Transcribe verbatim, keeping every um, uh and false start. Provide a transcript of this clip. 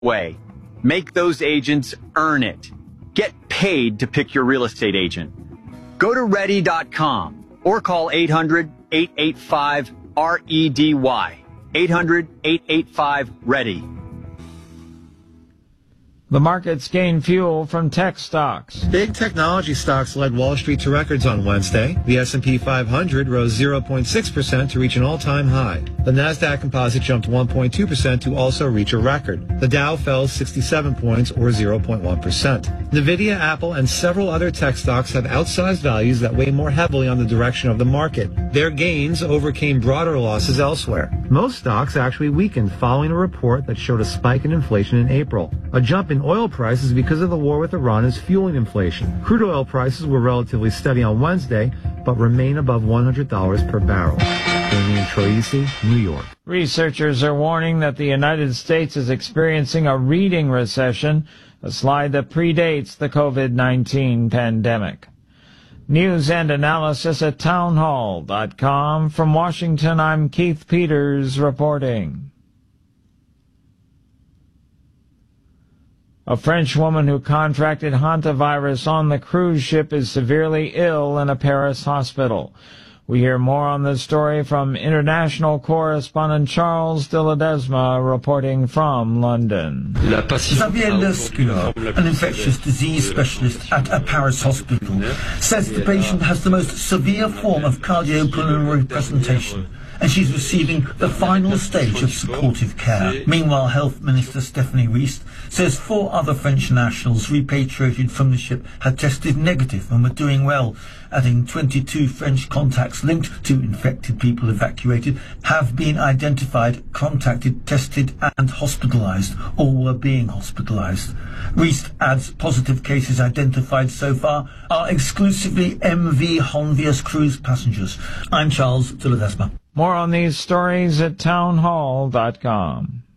way. Make those agents earn it. Get paid to pick your real estate agent. Go to ready dot com or call eight hundred, eight eight five, R E D Y. eight hundred, eight eight five, READY. The markets gained fuel from tech stocks. Big technology stocks led Wall Street to records on Wednesday. The S and P five hundred rose zero point six percent to reach an all-time high. The Nasdaq Composite jumped one point two percent to also reach a record. The Dow fell sixty-seven points, or zero point one percent. Nvidia, Apple, and several other tech stocks have outsized values that weigh more heavily on the direction of the market. Their gains overcame broader losses elsewhere. Most stocks actually weakened following a report that showed a spike in inflation in April. A jump in oil prices because of the war with Iran is fueling inflation. Crude oil prices were relatively steady on Wednesday, but remain above one hundred dollars per barrel. Damian Troisi, New York. Researchers are warning that the United States is experiencing a reading recession, a slide that predates the COVID nineteen pandemic. News and analysis at townhall dot com. From Washington, I'm Keith Peters reporting. A French woman who contracted hantavirus on the cruise ship is severely ill in a Paris hospital. We hear more on this story from international correspondent Charles de Ledesma reporting from London. Xavier Lescure, an infectious disease specialist at a Paris hospital, says the patient has the most severe form of cardiopulmonary presentation, and she's receiving the final stage of supportive care. Meanwhile, Health Minister Stephanie Ries says four other French nationals repatriated from the ship had tested negative and were doing well, adding twenty-two French contacts linked to infected people evacuated have been identified, contacted, tested and hospitalized, or were being hospitalized. Ries adds positive cases identified so far are exclusively M V Honvius cruise passengers. I'm Charles de Ledesma. More on these stories at townhall dot com.